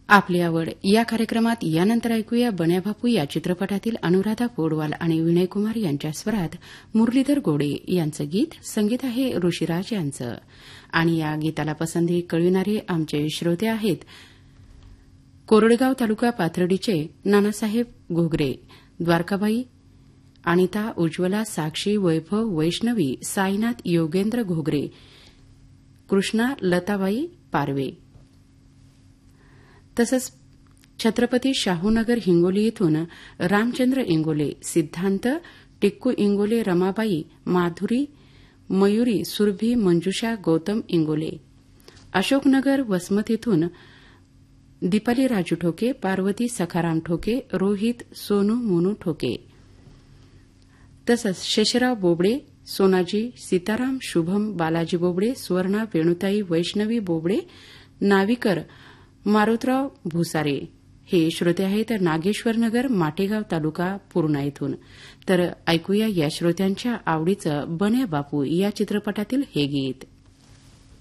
आपली आवड या कार्यक्रमात यानंतर ऐकूया बन्या बापू या चित्रपटातील अनुराधा पौडवाल आणि विनयकुमार यांच्या स्वरात मुरलीधर गोडे यांचं गीत. संगीत आहे ऋषीराज यांचं. आणि या गीताला पसंती कळविणारे आमचे श्रोते आहेत कोरडगाव तालुका पाथर्डीचे नानासाहेब घोगरे, द्वारकाबाई, अनिता, उज्ज्वला, साक्षी, वैभव, वैष्णवी, साईनाथ, योगेंद्र घोगरे, कृष्णा, लताबाई पारवे. तसंच छत्रपती शाहूनगर हिंगोली इथून रामचंद्र इंगोले, सिद्धांत, टिक्कू इंगोले, रमाबाई, माधुरी, मयुरी, सुरभी, मंजुषा, गौतम इंगोले. अशोकनगर वसमत इथून दीपाली राजू ठोके, पार्वती सखाराम ठोके, रोहित, सोनू मोनू ठोके. तसंच शेषराव बोबडे, सोनाजी, सीताराम, शुभम, बालाजी बोबडे, सुवर्णा, वेणुताई, वैष्णवी बोबडे, नाविकर, मारुतराव भुसारे हे श्रोते आहेत नागेश्वरनगर, माटेगाव तालुका, पूर्णा इथून. तर ऐकूया या श्रोत्यांच्या आवडीचं बन्या बापू या चित्रपटातील हे गीत.